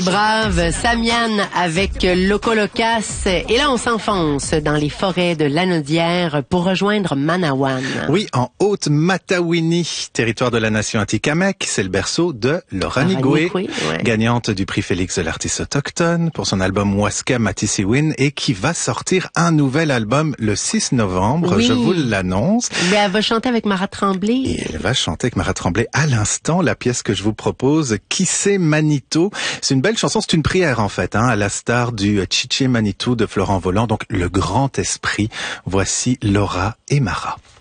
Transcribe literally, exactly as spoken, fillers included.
Brave, Samian avec Loco Locas. Et là, on s'enfonce dans les forêts de Lanaudière pour rejoindre Manawan. Oui, en Haute-Matawini, territoire de la nation Atikamekw. C'est le berceau de Laura Nigoué, ouais. gagnante du prix Félix de l'artiste autochtone pour son album Waska Matisiwin et qui va sortir un nouvel album le six novembre. Oui. Je vous l'annonce. Mais elle va chanter avec Mara Tremblay. Et elle va chanter avec Mara Tremblay à l'instant la pièce que je vous propose, Qui c'est Manito. C'est une belle chanson, c'est une prière en fait, hein, à la star du Chiché Manitou de Florent Volant, donc le grand esprit. Voici Laura et Mara.